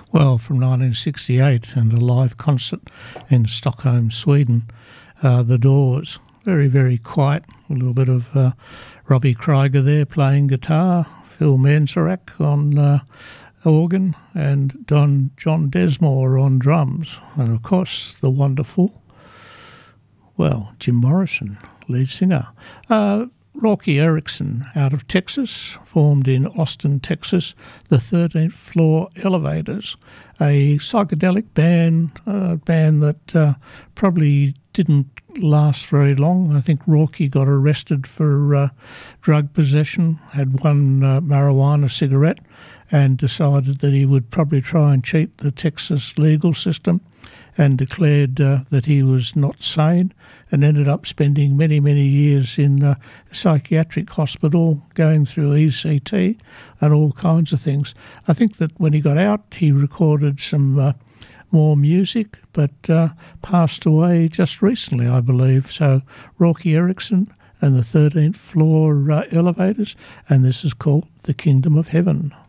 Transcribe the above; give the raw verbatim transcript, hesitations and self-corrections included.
Well, from nineteen sixty-eight and a live concert in Stockholm, Sweden, uh, The Doors. Very, very quiet. A little bit of uh, Robbie Krieger there playing guitar, Phil Manzarek on uh, organ, and Don John Desmore on drums. And, of course, the wonderful, well, Jim Morrison, lead singer. Uh, Rocky Erickson out of Texas, formed in Austin, Texas, the thirteenth Floor Elevators, a psychedelic band, a band that uh, probably didn't last very long. I think Rocky got arrested for uh, drug possession, had one uh, marijuana cigarette, and decided that he would probably try and cheat the Texas legal system, and declared uh, that he was not sane, and ended up spending many, many years in uh, a psychiatric hospital going through E C T and all kinds of things. I think that when he got out, he recorded some uh, more music, but uh, passed away just recently, I believe. So Rocky Erickson and the thirteenth Floor uh, Elevators, and this is called The Kingdom of Heaven.